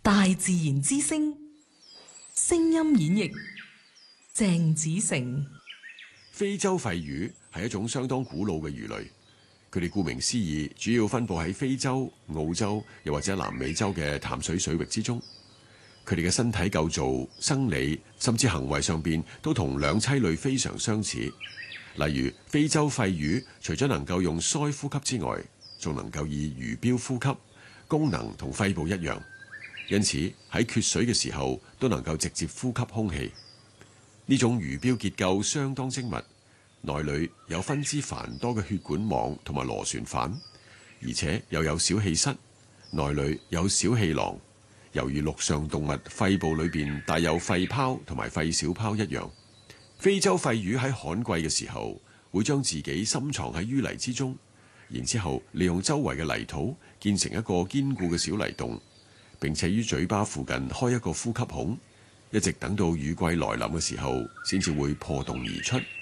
大自然之聲，聲音演繹鄭子誠。 非洲肺魚係一種相當古老嘅魚類，佢哋顧名思義，主要分布喺非洲、澳洲又或者南美洲嘅淡水水域之中。佢哋嘅身體構造、生理甚至行為上邊都同兩棲類非常相似。例如非洲肺魚除咗能夠用鰓呼吸之外，仲能夠以魚標呼吸，功能同肺部一樣，因此喺缺水嘅時候都能夠直接呼吸空氣。呢種魚標結構相當精密，內裏有分支繁多嘅血管網同埋螺旋瓣，而且又有小氣室，內裏有小氣囊，猶如陸上動物肺部裏邊帶有肺泡同埋肺小泡一樣。非洲肺魚喺旱季嘅時候，會將自己深藏喺淤泥之中，然之後利用周圍嘅泥土建成一個堅固嘅小泥洞，並且於嘴巴附近開一個呼吸孔，一直等到雨季來臨嘅時候，先至會破洞而出。